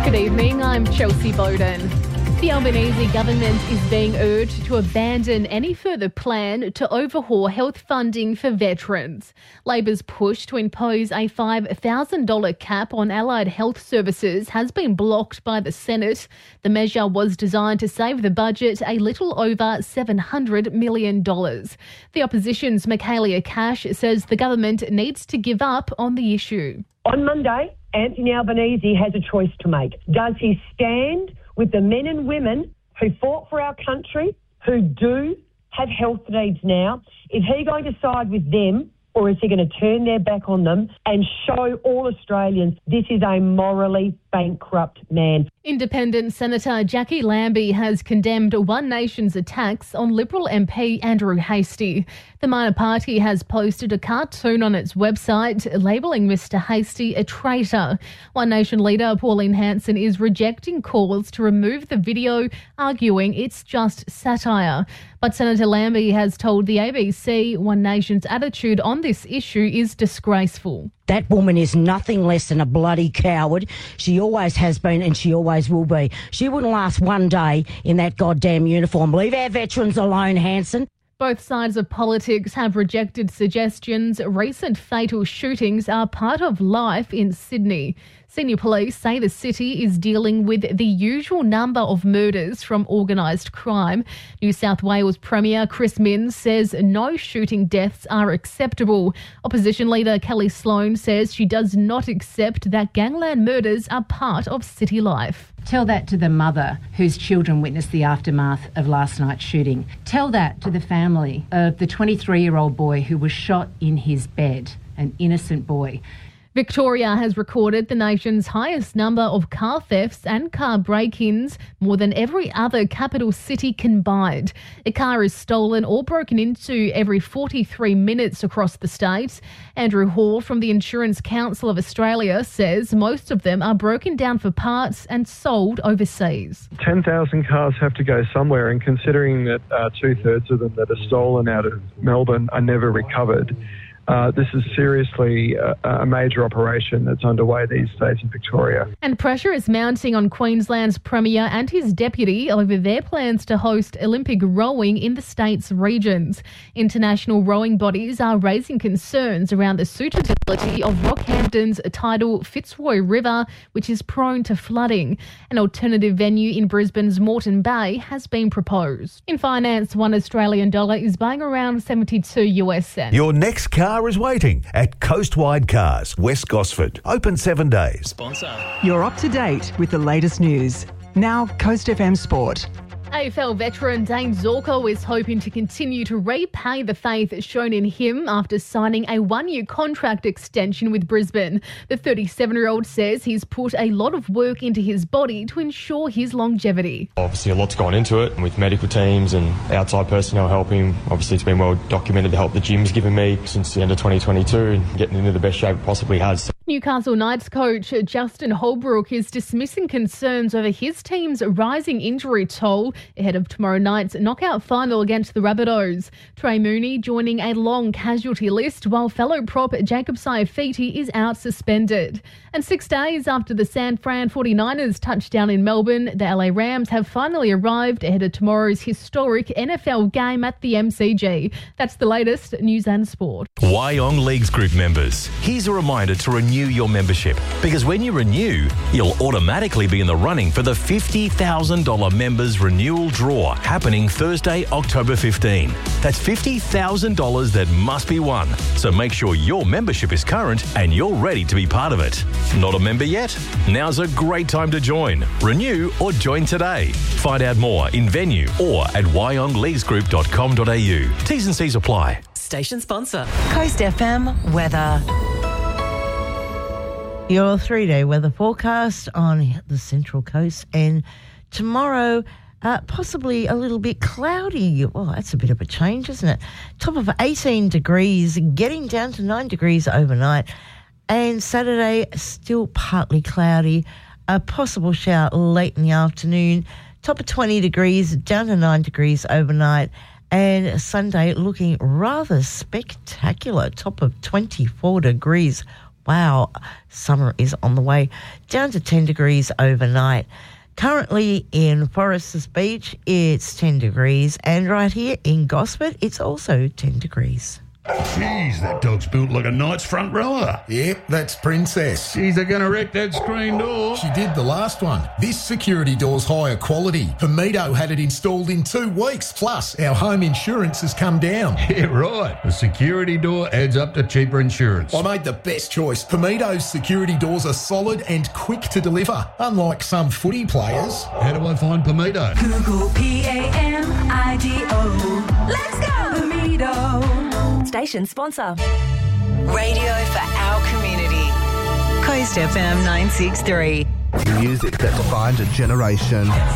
Good evening, I'm Chelsea Bowden. The Albanese government is being urged to abandon any further plan to overhaul health funding for veterans. Labor's push to impose a $5,000 cap on allied health services has been blocked by the Senate. The measure was designed to save the budget a little over $700 million. The opposition's Michaelia Cash says the government needs to give up on the issue. On Monday, Anthony Albanese has a choice to make. Does he stand with the men and women who fought for our country, who do have health needs now? Is he going to side with them, or is he going to turn their back on them and show all Australians this is a morally bankrupt man? Independent Senator Jackie Lambie has condemned One Nation's attacks on Liberal MP Andrew Hastie. The minor party has posted a cartoon on its website labelling Mr Hastie a traitor. One Nation leader Pauline Hanson is rejecting calls to remove the video, arguing it's just satire. But Senator Lambie has told the ABC One Nation's attitude on this issue is disgraceful. That woman is nothing less than a bloody coward. She always has been and she always will be. She wouldn't last one day in that goddamn uniform. Leave our veterans alone, Hanson. Both sides of politics have rejected suggestions recent fatal shootings are part of life in Sydney. Senior police say the city is dealing with the usual number of murders from organised crime. New South Wales Premier Chris Minns says no shooting deaths are acceptable. Opposition leader Kelly Sloan says she does not accept that gangland murders are part of city life. Tell that to the mother whose children witnessed the aftermath of last night's shooting. Tell that to the family of the 23-year-old boy who was shot in his bed, an innocent boy. Victoria has recorded the nation's highest number of car thefts and car break-ins, more than every other capital city combined. A car is stolen or broken into every 43 minutes across the state. Andrew Hall from the Insurance Council of Australia says most of them are broken down for parts and sold overseas. 10,000 cars have to go somewhere, and considering that two-thirds of them that are stolen out of Melbourne are never recovered, this is seriously a major operation that's underway these days in Victoria. And pressure is mounting on Queensland's Premier and his deputy over their plans to host Olympic rowing in the state's regions. International rowing bodies are raising concerns around the suitability of Rockhampton's tidal Fitzroy River, which is prone to flooding. An alternative venue in Brisbane's Moreton Bay has been proposed. In finance, $1 Australian is buying around 72 US cents. Your next car is waiting at Coastwide Cars, West Gosford. Open 7 days. Sponsor. You're up to date with the latest news. Now, Coast FM Sport. AFL veteran Dane Zorko is hoping to continue to repay the faith shown in him after signing a one-year contract extension with Brisbane. The 37-year-old says he's put a lot of work into his body to ensure his longevity. Obviously, a lot's gone into it with medical teams and outside personnel helping. Obviously, it's been well documented the help the gym's given me since the end of 2022 and getting into the best shape it possibly has. Newcastle Knights coach Justin Holbrook is dismissing concerns over his team's rising injury toll ahead of tomorrow night's knockout final against the Rabbitohs. Trey Mooney joining a long casualty list while fellow prop Jacob Saifiti is out suspended. And 6 days after the San Fran 49ers touchdown in Melbourne, the LA Rams have finally arrived ahead of tomorrow's historic NFL game at the MCG. That's the latest news and sport. Wyong Leagues Group members, here's a reminder to renew your membership, because when you renew, you'll automatically be in the running for the $50,000 members renewal draw happening Thursday, October 15. That's $50,000 that must be won. So make sure your membership is current and you're ready to be part of it. Not a member yet? Now's a great time to join. Renew or join today. Find out more in venue or at wyongleaguesgroup.com.au. T's and C's apply. Station sponsor. Coast FM weather. Your 3-day weather forecast on the Central Coast, and tomorrow possibly a little bit cloudy. Well, that's a bit of a change, isn't it? Top of 18 degrees, getting down to 9 degrees overnight, and Saturday still partly cloudy, a possible shower late in the afternoon, top of 20 degrees, down to 9 degrees overnight, and Sunday looking rather spectacular, top of 24 degrees. Wow, summer is on the way. Down to 10 degrees overnight. Currently in Foresters Beach, it's 10 degrees. And right here in Gosford, it's also 10 degrees. Jeez, that dog's built like a knight's front rower. Yep, that's Princess. Jeez, they're going to wreck that screen door. She did the last one. This security door's higher quality. Pomedo had it installed in 2 weeks. Plus, our home insurance has come down. Yeah, right. A security door adds up to cheaper insurance. I made the best choice. Pomedo's security doors are solid and quick to deliver, unlike some footy players. How do I find Pomedo? Google PAMIDO. Let's go, Pomedo. Station sponsor. Radio for our community. Coast FM 963. Music that defines a generation.